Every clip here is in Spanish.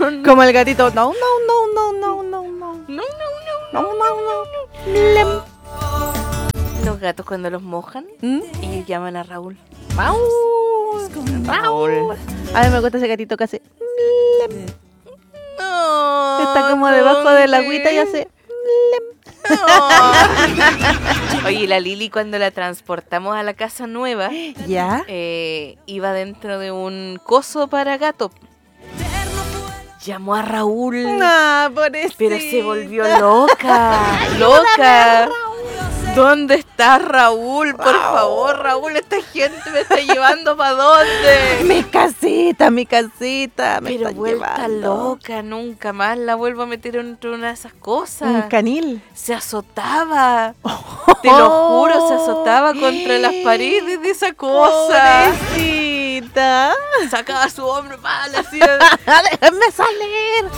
Como el gatito. No. Lem. Los gatos cuando los mojan, ellos llaman a Raúl. Raúl. A mí me gusta ese gatito que hace. Lem. No, Está como debajo de la agüita y hace. Oye, la Lili cuando la transportamos a la casa nueva, ¿Ya? iba dentro de un coso para gato. Llamó a Raúl, Pobrecita. pero se volvió loca. ¿Dónde está Raúl? Por favor, Raúl, esta gente me está llevando ¿para dónde? Mi casita. Me Pero están vuelta llevando. loca, nunca más la vuelvo a meter entre una de esas cosas. Un canil. Se azotaba. Te lo juro, se azotaba contra las paredes de esa cosa. Pobrecita. Sacaba su hombro mal, así. Déjame salir.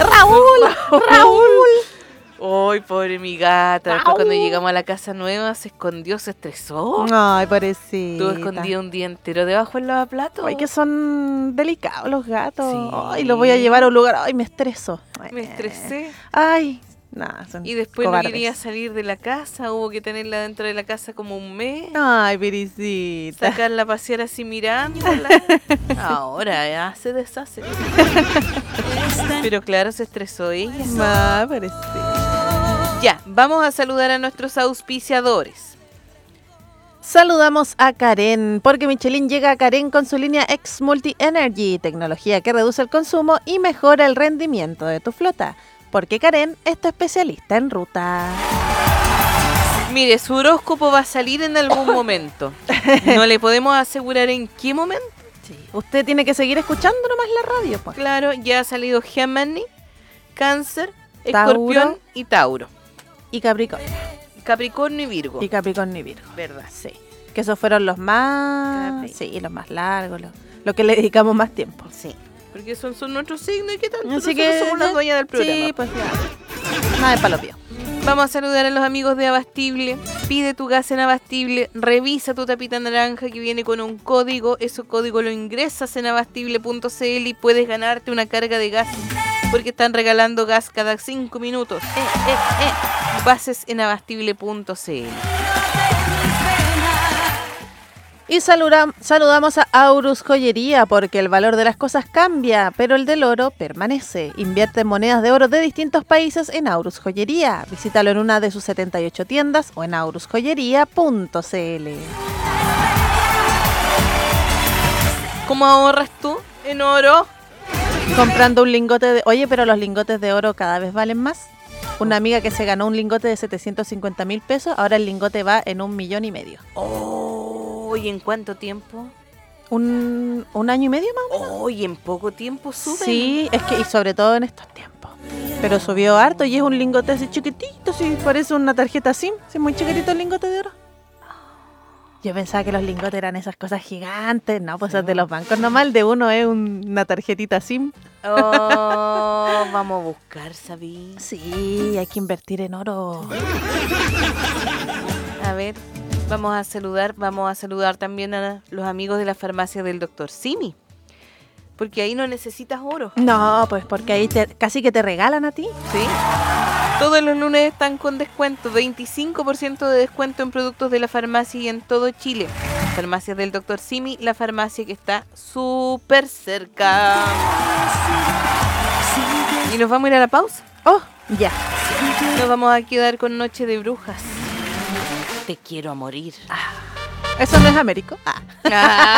Raúl. Ay, pobre mi gata. Después cuando llegamos a la casa nueva se escondió, se estresó. Ay, pobrecita. Estuvo escondida un día entero debajo del lavaplatos. Ay, que son delicados los gatos. Sí. Ay, los voy a llevar a un lugar. Ay, me estreso. Me estresé. Ay, nada, son Y después cobardes. no quería salir de la casa. Hubo que tenerla dentro de la casa como un mes. Ay, Viricita. Sacarla a pasear así mirándola. Ahora ya se deshace. Pero claro, se estresó ella. Ay, pobrecita. Ya, vamos a saludar a nuestros auspiciadores. Saludamos a Karen, porque Michelin llega a Karen con su línea X Multi Energy, tecnología que reduce el consumo y mejora el rendimiento de tu flota. Porque Karen es tu especialista en ruta. Mire, su horóscopo va a salir en algún momento. No le podemos asegurar en qué momento. Sí. Usted tiene que seguir escuchando nomás la radio, pues. Claro, ya ha salido Géminis, Cáncer, Tauro. Escorpión y Tauro. Y Capricornio. Capricornio y Virgo. Y Capricornio y Virgo. ¿Verdad? Sí. Que esos fueron los más... Capri. Sí, los más largos, lo que le dedicamos más tiempo. Sí. Porque son nuestros signos y qué tal. Así Nosotros que somos las dueñas del programa. Sí, pues ya. Nada de palopio. Vamos a saludar a los amigos de Abastible. Pide tu gas en Abastible. Revisa tu tapita naranja que viene con un código. Ese código lo ingresas en abastible.cl y puedes ganarte una carga de gas. Porque están regalando gas cada 5 minutos. Bases en abastible.cl. Y saludamos a Aurus Joyería, porque el valor de las cosas cambia, pero el del oro permanece. Invierte en monedas de oro de distintos países en Aurus Joyería. Visítalo en una de sus 78 tiendas o en aurusjoyería.cl. ¿Cómo ahorras tú en oro? Comprando un lingote de... Oye, pero los lingotes de oro cada vez valen más. Una amiga que se ganó un lingote de 750.000 pesos, ahora el lingote va en 1,5 millones. Oh, ¿y en cuánto tiempo? ¿Un año y medio más o menos? Oh, y en poco tiempo sube. Sí, es que, y sobre todo en estos tiempos. Pero subió harto y es un lingote así chiquitito, sí, parece una tarjeta SIM. Sí, muy chiquitito el lingote de oro. Yo pensaba que los lingotes eran esas cosas gigantes. No, pues es de los bancos nomás. El de uno es una tarjetita SIM. Oh, vamos a buscar, ¿sabí? Sí, hay que invertir en oro. A ver, vamos a saludar también a los amigos de la farmacia del Dr. Simi. Porque ahí no necesitas oro. No, pues porque ahí casi que te regalan a ti. ¿Sí? Todos los lunes están con descuento, 25% de descuento en productos de la farmacia y en todo Chile. Farmacias del Dr. Simi, la farmacia que está súper cerca. ¿Y nos vamos a ir a la pausa? Oh, ya. Nos vamos a quedar con Noche de Brujas. Te quiero a morir. ¿Eso no es Américo? Ah.